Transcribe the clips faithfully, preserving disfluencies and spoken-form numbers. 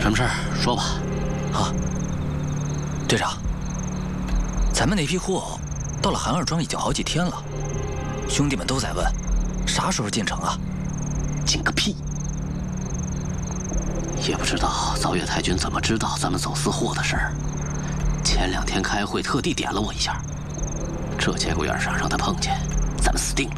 什么事儿？说吧。 啊，队长，咱们那批货到了韩二庄已经好几天了，兄弟们都在问，啥时候进城啊？ 进个屁！也不知道早野太君怎么知道咱们走私货的事儿。前两天开会特地点了我一下，这节骨眼上让他碰见，咱们死定了。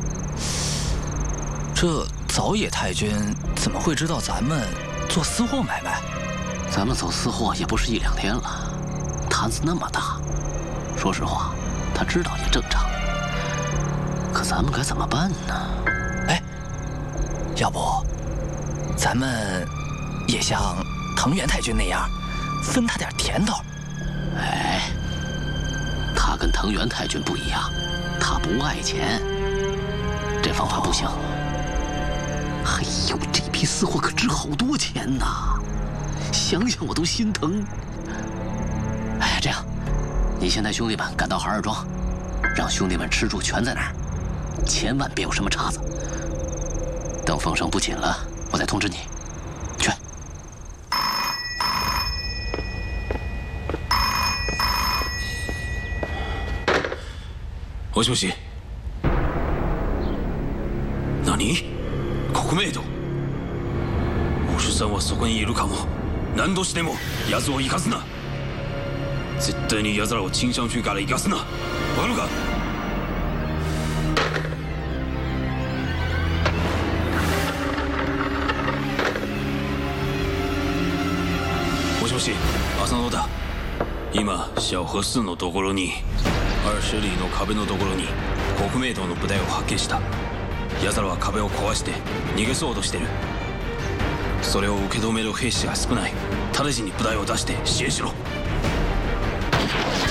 这早野太君怎么会知道咱们做私货买卖？ 咱们走私货也不是一两天了，摊子那么大，说实话，他知道也正常。可咱们该怎么办呢？ 哎，要不咱们也像藤原太君那样，分他点甜头？ 哎，他跟藤原太君不一样，他不爱钱，这方法不行。哎呦，这批私货可值好多钱呐，想想我都心疼。哎，这样，你先带兄弟们赶到韩二庄，让兄弟们吃住全在那儿，千万别有什么岔子。等风声不紧了，我再通知你。去。 もしもし。何？国名堂。お主さんはそこにいるかも。何としても奴を生かすな。絶対に奴らを金山区から生かすな。わかるか？もしもし、浅野だ。今、小河寺のところに、二十里の壁のところに国名堂の部隊を発見した。奴らは壁を壊して逃げそうとしてる。それを受け止める兵士が少ない。直ちに部隊を出して支援しろ。